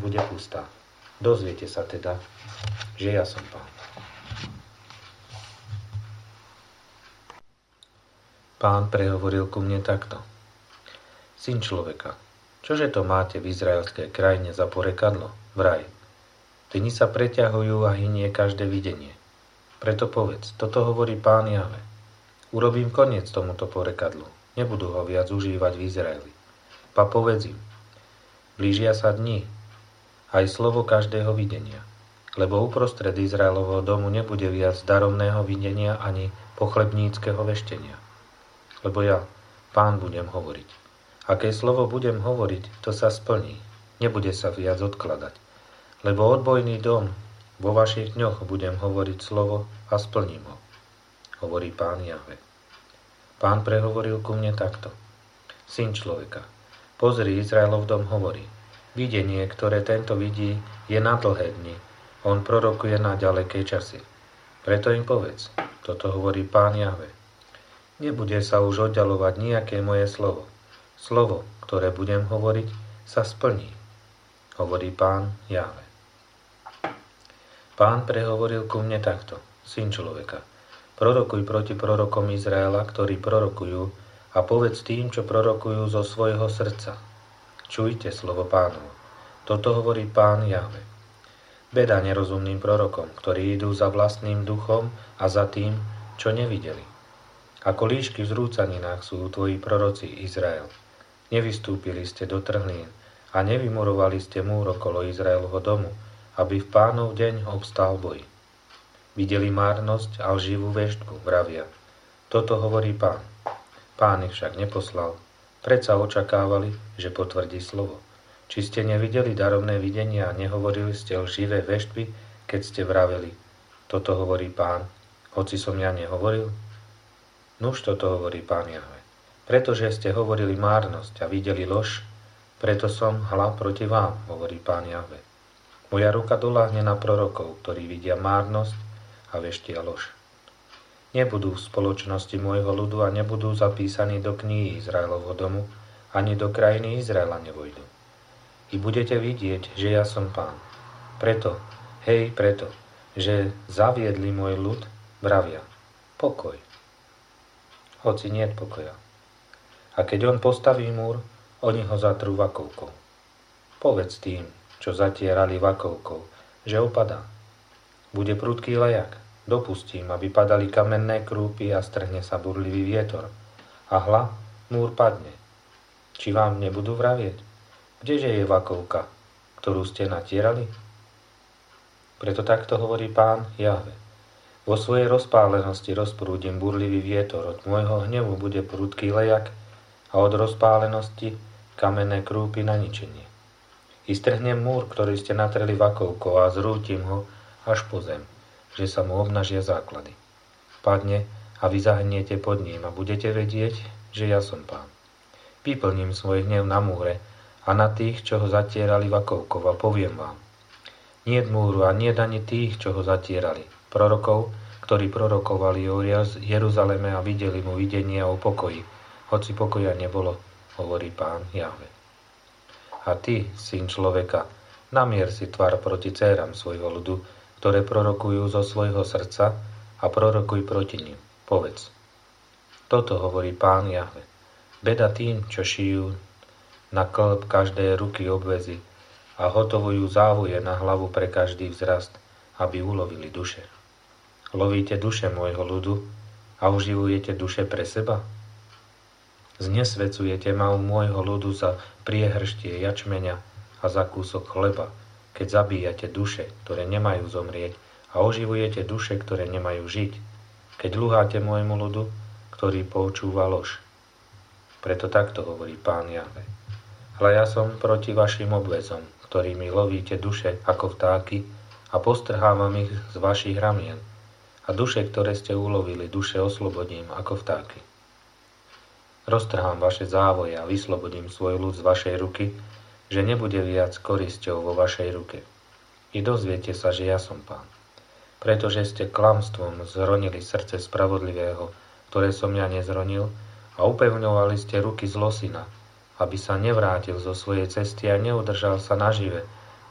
bude pustá. Dozviete sa teda, že ja som Pán. Pán prehovoril ku mne takto. Syn človeka, čože to máte v izraelskej krajine za porekadlo? Vraj. Dni sa preťahujú a hynie každé videnie. Preto povedz, toto hovorí Pán Jahve. Urobím koniec tomuto porekadlu. Nebudú ho viac užívať v Izraeli. Pa povedz im. Blížia sa dni, aj slovo každého videnia. Lebo uprostred Izraelovho domu nebude viac daromného videnia ani pochlebníckeho veštenia. Lebo ja, Pán, budem hovoriť. Aké slovo budem hovoriť, to sa splní. Nebude sa viac odkladať. Lebo odbojný dom, vo vašich dňoch budem hovoriť slovo a splním ho. Hovorí Pán Jahve. Pán prehovoril ku mne takto. Syn človeka, pozri, Izraelov dom hovorí. Videnie, ktoré tento vidí, je na dlhé dni. On prorokuje na ďaleké časy. Preto im povedz, toto hovorí Pán Jahve. Nebude sa už oddaľovať nejaké moje slovo. Slovo, ktoré budem hovoriť, sa splní. Hovorí Pán Jahve. Pán prehovoril ku mne takto. Syn človeka, prorokuj proti prorokom Izraela, ktorí prorokujú, a povedz tým, čo prorokujú zo svojho srdca. Čujte slovo Pánovo. Toto hovorí Pán Jahve. Beda nerozumným prorokom, ktorí idú za vlastným duchom a za tým, čo nevideli. Ako líšky v zrúcaninách sú tvoji proroci Izrael. Nevystúpili ste do trhlín a nevymurovali ste múr okolo Izraelovho domu, aby v Pánov deň obstál boj. Videli márnosť a lživú veštbu, vravia. Toto hovorí Pán. Pán ich však neposlal. Predsa očakávali, že potvrdí slovo. Či ste nevideli darovné videnia a nehovorili ste lživé veštby, keď ste vraveli. Toto hovorí Pán, hoci som ja nehovoril? Nuž toto hovorí Pán Jahve. Pretože ste hovorili márnosť a videli lož, preto som hla proti vám, hovorí Pán Jahve. Moja ruka doľahne na prorokov, ktorí vidia márnosť a veštia lož. Nebudú v spoločnosti môjho ľudu a nebudú zapísaní do knihy Izraelovho domu, ani do krajiny Izraela nevojdu. I budete vidieť, že ja som Pán. Preto, že zaviedli môj ľud, vravia, pokoj. Hoci niet pokoja. A keď on postaví múr, oni ho zatrú vakovkou. Povedz tým, čo zatierali vakovkou, že opadá. Bude prudký lejak. Dopustím, aby padali kamenné krúpy a strhne sa burlivý vietor. A hla, múr padne. Či vám nebudú vravieť? Kdeže je vakovka, ktorú ste natierali? Preto takto hovorí Pán Jahve. Vo svojej rozpálenosti rozprúdim burlivý vietor, od môjho hnevu bude prudký lejak a od rozpálenosti kamenné krúpy na ničenie. I strhnem múr, ktorý ste natreli vakovkou a zrútim ho až po zem, že sa mu obnažia základy. Padne a vy zahniete pod ním a budete vedieť, že ja som Pán. Vyplním svoj hnev na múre a na tých, čo ho zatierali vakovkou a poviem vám. Niet múru a niet ani tých, čo ho zatierali, prorokov, ktorí prorokovali o Jeruzaleme a videli mu videnia o pokoji, hoci pokoja nebolo, hovorí Pán Jahve. A ty, syn človeka, namier si tvar proti dcéram svojho ľudu, ktoré prorokujú zo svojho srdca a prorokuj proti nim. Povedz. Toto hovorí Pán Jahve. Beda tým, čo šijú na klb každej ruky obvezy a hotovujú závoje na hlavu pre každý vzrast, aby ulovili duše. Lovíte duše môjho ľudu a uživujete duše pre seba? Znesvecujete ma u môjho ľudu za priehrštie jačmeňa a za kúsok chleba, keď zabíjate duše, ktoré nemajú zomrieť, a oživujete duše, ktoré nemajú žiť, keď ľuháte môjmu ľudu, ktorý počúva lož. Preto takto hovorí Pán Jahve. Hľa ja som proti vašim obväzom, ktorými lovíte duše ako vtáky a postrhávam ich z vašich ramien, a duše, ktoré ste ulovili, duše oslobodím ako vtáky. Roztrhám vaše závoje a vyslobodím svoj ľud z vašej ruky, že nebude viac korisťou vo vašej ruke. I dozviete sa, že ja som Pán. Pretože ste klamstvom zhronili srdce spravodlivého, ktoré som ja nezronil, a upevňovali ste ruky zlosina, aby sa nevrátil zo svojej cesty a neudržal sa nažive,